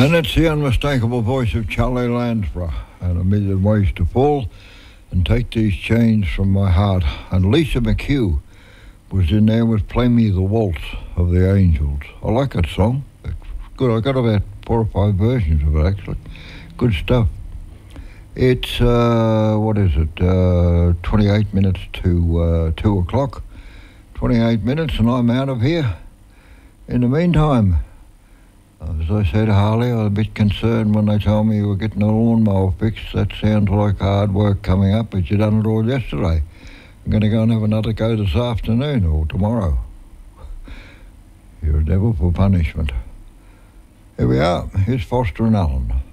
And it's the unmistakable voice of Charlie Lansborough and A Million Ways to Fall and Take These Chains from My Heart. And Lisa McHugh was in there with Play Me the Waltz of the Angels. I like that song. It's good. I got about 4 or 5 versions of it, actually. Good stuff. It's, 28 minutes to 2 o'clock. 28 minutes and I'm out of here. In the meantime, as I said, Harley, I was a bit concerned when they told me you were getting a lawnmower fixed. That sounds like hard work coming up, but you done it all yesterday. I'm going to go and have another go this afternoon or tomorrow. You're a devil for punishment. Here we are. Here's Foster and Allen.